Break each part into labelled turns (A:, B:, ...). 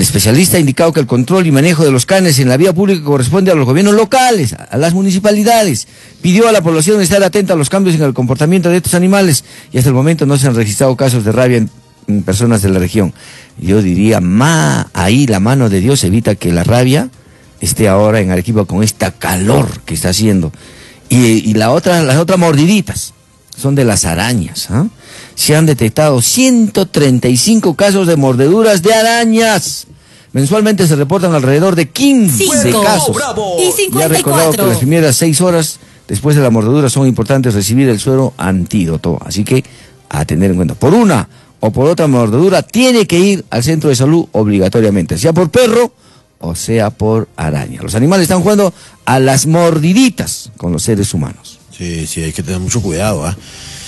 A: El especialista ha indicado que el control y manejo de los canes en la vía pública corresponde a los gobiernos locales, a las municipalidades. Pidió a la población estar atenta a los cambios en el comportamiento de estos animales y hasta el momento no se han registrado casos de rabia en personas de la región. Yo diría, ahí la mano de Dios evita que la rabia esté ahora en Arequipa con esta calor que está haciendo. Y las otras mordiditas son de las arañas, ¿eh? Se han detectado 135 casos de mordeduras de arañas. Mensualmente se reportan alrededor de 15 casos.
B: Y 54.
A: Ya recordado que las primeras 6 horas después de la mordedura son importantes recibir el suero antídoto. Así que a tener en cuenta. Por una o por otra mordedura tiene que ir al centro de salud obligatoriamente, sea por perro o sea por araña. Los animales están jugando a las mordiditas con los seres humanos.
C: Sí, hay que tener mucho cuidado, ¿ah?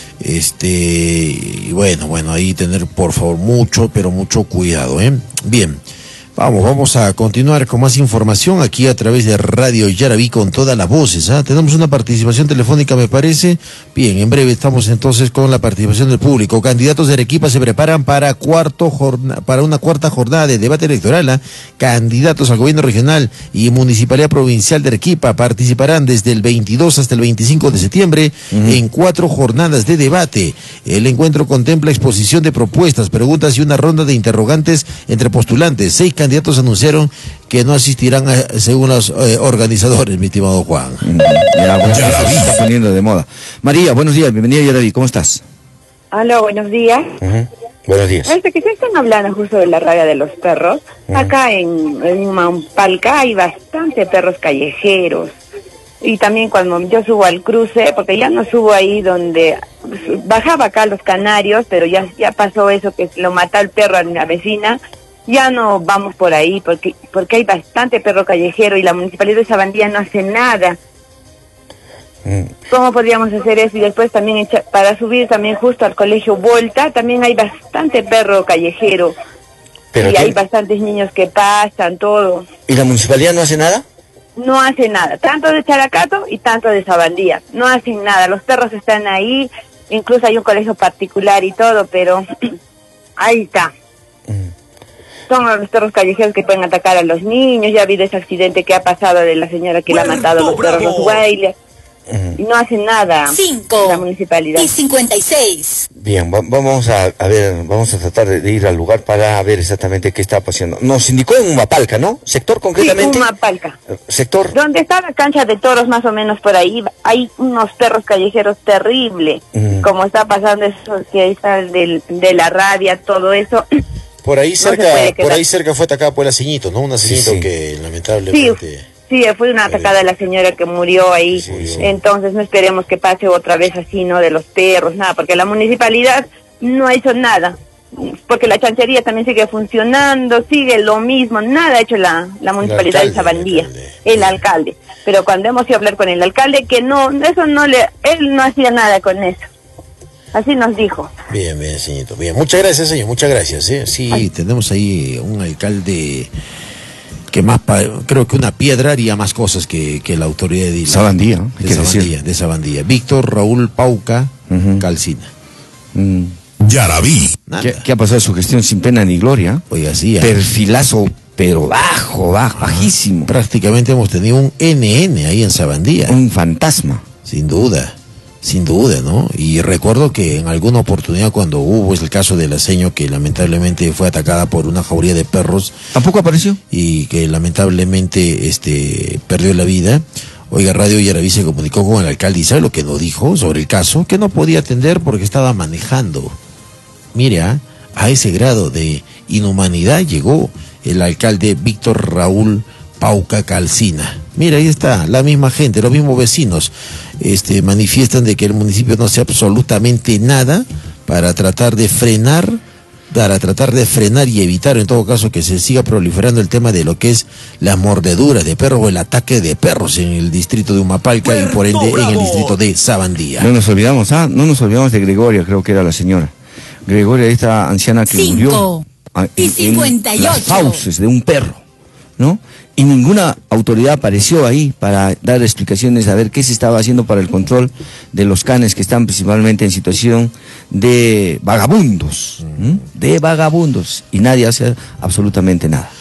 C: Y bueno, ahí tener, por favor, mucho cuidado, ¿eh? Bien, vamos a continuar con más información aquí a través de Radio Yaraví con todas las voces, ¿ah? Tenemos una participación telefónica, me parece. Bien, en breve estamos entonces con la participación del público. Candidatos de Arequipa se preparan para una cuarta jornada de debate electoral, ¿ah? Candidatos al gobierno regional y municipalidad provincial de Arequipa participarán desde el 22 hasta el 25 de septiembre en 4 jornadas de debate. El encuentro contempla exposición de propuestas, preguntas y una ronda de interrogantes entre postulantes. 6 candidatos anunciaron que no asistirán según los organizadores, mi estimado Juan.
A: Ya se está poniendo de moda. María, buenos días, bienvenida a Yaraví, ¿cómo estás?
D: Aló, buenos días.
A: Buenos días.
D: Que se están hablando justo de la rabia de los perros, acá en Mampalca hay bastante perros callejeros. Y también cuando yo subo al cruce, porque ya no subo ahí donde bajaba acá los canarios, pero ya pasó eso que lo mató el perro a la vecina. Ya no vamos por ahí porque hay bastante perro callejero y la municipalidad de Sabandía no hace nada. ¿Cómo podríamos hacer eso? Y después también para subir también justo al colegio Volta, también hay bastante perro callejero. Y hay bastantes niños que pasan, todo.
A: ¿Y la municipalidad no hace nada?
D: No hace nada, tanto de Characato y tanto de Sabandía. No hacen nada, los perros están ahí, incluso hay un colegio particular y todo, pero ahí está. Son los perros callejeros que pueden atacar a los niños. Ya ha habido ese accidente que ha pasado de la señora que le ha matado a los perros, los Guayles. Y no hacen nada.
B: 5
D: la municipalidad.
B: Y 56.
A: Bien, vamos a ver, vamos a tratar de ir al lugar para ver exactamente qué está pasando. Nos indicó en Humapalca, ¿no? ¿Sector concretamente?
D: Sí, Humapalca.
A: ¿Sector?
D: Donde está la cancha de toros, más o menos por ahí, hay unos perros callejeros terribles. Como está pasando eso, que ahí está de la rabia, todo eso.
C: Por ahí cerca fue atacada por el aceñito, ¿no? Un aceñito que lamentablemente...
D: Sí, fue una atacada de la señora que murió ahí. Sí. Entonces no esperemos que pase otra vez así, ¿no? De los perros, nada, porque la municipalidad no hizo nada. Porque la chanchería también sigue funcionando, sigue lo mismo, nada ha hecho la municipalidad de Sabandía, el alcalde. Pero cuando hemos ido a hablar con el alcalde, que no, él no hacía nada con eso. Así nos dijo.
C: Bien, señorito. Bien, muchas gracias, señor, muchas gracias. Sí, tenemos ahí un alcalde que más, creo que una piedra haría más cosas que la autoridad de
A: Sabandía, ¿no?
C: De Sabandía. Víctor Raúl Pauca Calcina.
E: Yaraví.
A: ¿Qué ha pasado de su gestión sin pena ni gloria?
C: Oiga, sí.
A: Perfilazo, pero bajísimo.
C: Prácticamente hemos tenido un NN ahí en Sabandía.
A: Un fantasma.
C: Sin duda, ¿no? Y recuerdo que en alguna oportunidad cuando hubo el caso del aceño que lamentablemente fue atacada por una jauría de perros.
A: ¿Tampoco apareció?
C: Y que lamentablemente perdió la vida. Oiga, Radio Yaraví se comunicó con el alcalde y ¿sabe lo que nos dijo sobre el caso? Que no podía atender porque estaba manejando. Mire, a ese grado de inhumanidad llegó el alcalde Víctor Raúl Pauca Calcina. Mira, ahí está, la misma gente, los mismos vecinos, manifiestan de que el municipio no hace absolutamente nada para tratar de frenar y evitar en todo caso que se siga proliferando el tema de lo que es las mordeduras de perros o el ataque de perros en el distrito de Humapalca y por ende en el distrito de Sabandía.
A: No nos olvidamos de Gregoria, creo que era la señora. Gregoria, esta anciana que murió en las fauces de un perro, ¿no? Y ninguna autoridad apareció ahí para dar explicaciones a ver qué se estaba haciendo para el control de los canes que están principalmente en situación de vagabundos, y nadie hace absolutamente nada.